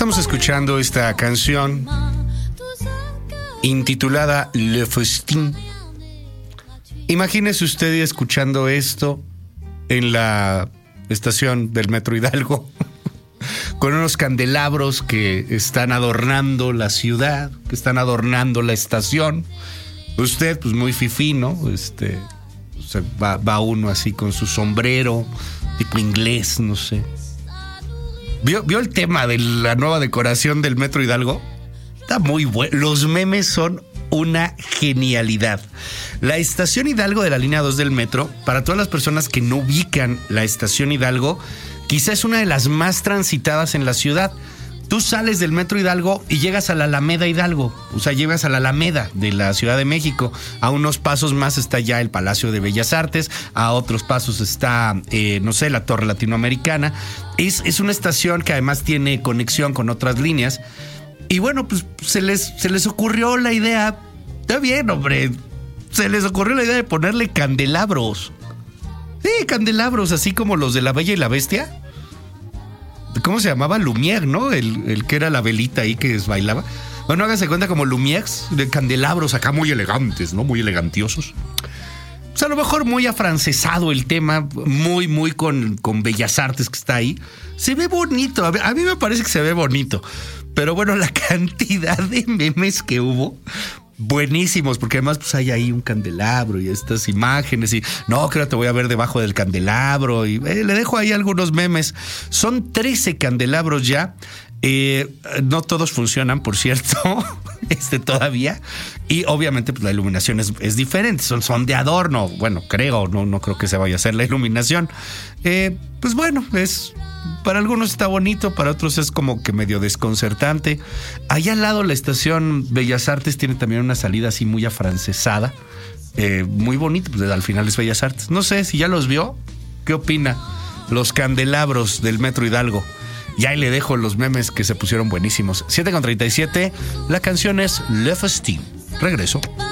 Estamos escuchando esta canción intitulada Le Festin. Imagínese usted escuchando esto en la estación del Metro Hidalgo con unos candelabros que están adornando la ciudad, que están adornando la estación. Usted, pues muy fifí, ¿no? Va uno así con su sombrero, tipo inglés, no sé. ¿Vio el tema de la nueva decoración del Metro Hidalgo? Está muy bueno. Los memes son una genialidad. La estación Hidalgo de la línea 2 del metro, para todas las personas que no ubican la estación Hidalgo, quizás es una de las más transitadas en la ciudad. Tú sales del Metro Hidalgo y llegas a la Alameda Hidalgo, o sea, llegas a la Alameda de la Ciudad de México. A unos pasos más está ya el Palacio de Bellas Artes, a otros pasos está, la Torre Latinoamericana. Es una estación que además tiene conexión con otras líneas. Y bueno, pues se les ocurrió la idea, está bien, hombre, se les ocurrió la idea de ponerle candelabros. Sí, candelabros, así como los de La Bella y la Bestia. ¿Cómo se llamaba? Lumière, ¿no? El que era la velita ahí que bailaba. Bueno, hágase cuenta como Lumière, de candelabros acá muy elegantes, ¿no? Muy elegantiosos. Pues a lo mejor muy afrancesado el tema, muy con Bellas Artes que está ahí. Se ve bonito, a mí me parece que se ve bonito. Pero bueno, la cantidad de memes que hubo, buenísimos, porque además pues hay ahí un candelabro y estas imágenes y no, creo que te voy a ver debajo del candelabro y le dejo ahí algunos memes. Son 13 candelabros ya. No todos funcionan, por cierto, todavía. Y obviamente pues la iluminación es diferente, son de adorno. Bueno, no creo que se vaya a hacer la iluminación. Pues bueno, para algunos está bonito, para otros es como que medio desconcertante. Allá al lado la estación Bellas Artes tiene también una salida así muy afrancesada. Muy bonito, pues al final es Bellas Artes. No sé si ya los vio, ¿qué opina? Los candelabros del Metro Hidalgo. Y ahí le dejo los memes que se pusieron buenísimos. 7:37, la canción es Le Festin. Regreso.